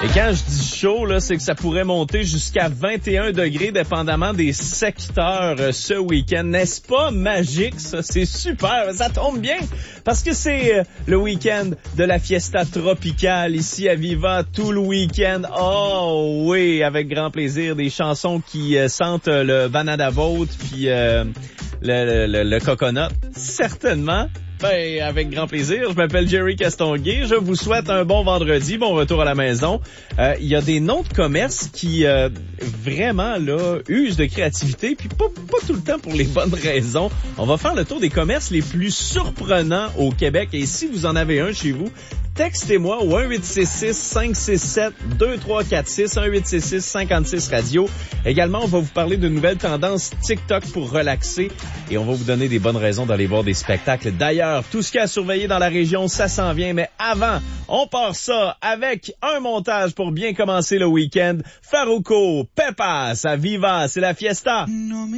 Et quand je dis chaud, là, c'est que ça pourrait monter jusqu'à 21 degrés dépendamment des secteurs ce week-end. N'est-ce pas magique, ça? C'est super. Ça tombe bien parce que c'est le week-end de la Fiesta Tropicale ici à Viva tout le week-end. Oh oui, avec grand plaisir. Des chansons qui sentent le banana boat puis le coconut. Certainement. Ben, avec grand plaisir. Je m'appelle Jerry Castonguay. Je vous souhaite un bon vendredi, bon retour à la maison. Il y a des noms de commerce qui vraiment là usent de créativité, puis pas tout le temps pour les bonnes raisons. On va faire le tour des commerces les plus surprenants au Québec. Et si vous en avez un chez vous, textez-moi au 1-866-567-2346, 1-866-56-radio. Également, on va vous parler de nouvelles tendances TikTok pour relaxer et on va vous donner des bonnes raisons d'aller voir des spectacles. D'ailleurs, tout ce qu'il y a à surveiller dans la région, ça s'en vient. Mais avant, on part ça avec un montage pour bien commencer le week-end. Farruko, Pepas, à Viva, c'est la fiesta.